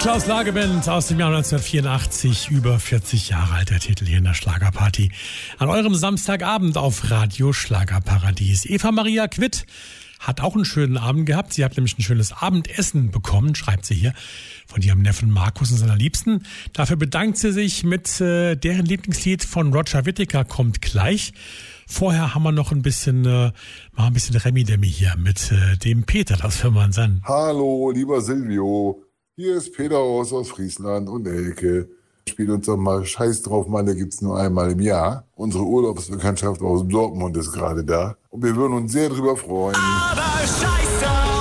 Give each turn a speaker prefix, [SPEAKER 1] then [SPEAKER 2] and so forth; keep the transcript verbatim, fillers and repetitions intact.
[SPEAKER 1] Klaus Lageband aus dem Jahr neunzehnhundertvierundachtzig, über vierzig Jahre alt, der Titel hier in der Schlagerparty. An eurem Samstagabend auf Radio Schlagerparadies. Eva Maria Quitt hat auch einen schönen Abend gehabt. Sie hat nämlich ein schönes Abendessen bekommen, schreibt sie hier, von ihrem Neffen Markus und seiner Liebsten. Dafür bedankt sie sich mit äh, deren Lieblingslied von Roger Whittaker, kommt gleich. Vorher haben wir noch ein bisschen, äh, mal ein bisschen Remi-Demi hier mit äh, dem Peter, das hören wir uns an.
[SPEAKER 2] Hallo, lieber Silvio. Hier ist Peter aus, aus Friesland und Elke. Spielt uns doch mal Scheiß drauf, Malle gibt's nur einmal im Jahr. Unsere Urlaubsbekanntschaft aus Dortmund ist gerade da. Und wir würden uns sehr drüber freuen.
[SPEAKER 3] Aber Scheiß drauf!